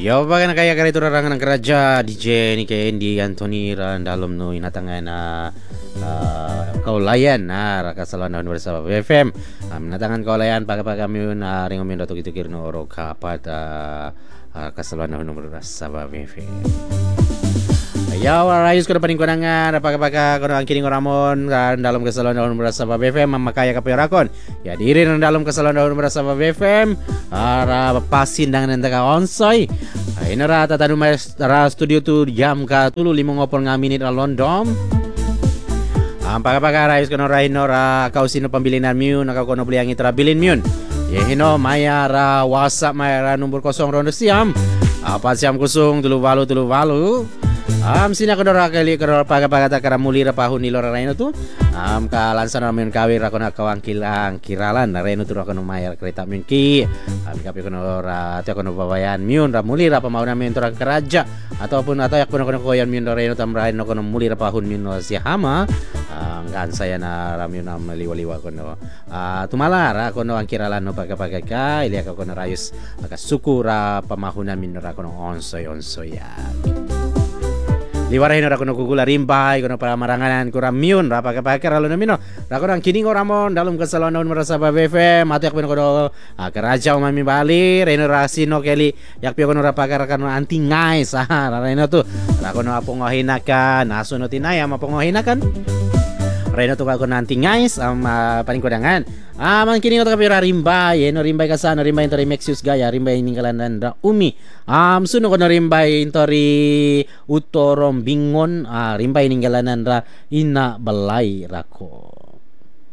Yo baga na kaya karito rarangan ng keraja DJ ni kay Andy Anthony ran dalom no inatangan na kaulayan na rakasalon na bersama BFM. Natangan kaulayan pagka kami na ringo min dato kitukir no oro kapat kasalon na bersama BFM. Ayaw, arayos ko na paning kunangan Napaka-paka ko na ang kining oramon dalam kasalon daun berasa pa BFM Mamakaya kapirakon Ya diri ng dalam kasalon daun berasa pa BFM Ara pasin dengan nanda ka onsoy Ina ra tatanu ra studio tu jam ka tulu 5 minit na London Paka-paka arayos ko na rahino ra kau sino pambilinan miun Nakau kono beli ang itrabilin miun Yehino maya ra WhatsApp maya ra nombor 0 rondo siam Apa siam kusung tulu valu sini ako na kali ko pagapagata karamuli ra pahon ni Lora Reno tu kalansan namin kawir ako na kawangkilang kiralan na Reno tu ako no mayar kereta min ki kapi ko no ra ati ako no babayan miun ra muli ra pamaw namin to ra karaja ataupun atayak ko no koyan miun Reno tam Reno ko no muli ra pahon min no si hama kan saya na ramiun na maliwaliwa ko no tumalara ako no ang kiralan no pagapagaka ili ako no rayos nakasukura pamahunan min ra ko no onsoy ya Liwarahin ra kuno kugula rimbay kuno para maranganan kurang miun ra pagapakar alo namino ra kuno kining oramon dalum kasalon merasa ba BFM ati ak kuno karaja umami Bali reno ra sino keli yak pio kuno ra pakar kan anti ngais ra reno tu ra kuno apongahinakan aso no tinaya mapongahinakan reno tu ko nanti ngais paling kudangan man kini ko kapira rimbay no rimbay kasano rimbay intori Mexius gaya rimbay ningkalan da umi suno ko no rimbay intori utorom bingon rimbay ningkalan da ina balay rako